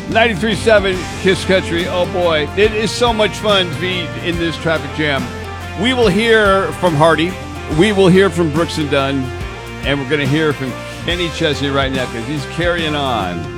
93.7 Kiss Country. Oh boy, it is so much fun to be in this traffic jam. We will hear from Hardy. We will hear from Brooks and Dunn. And we're going to hear from Kenny Chesney right now because he's carrying on.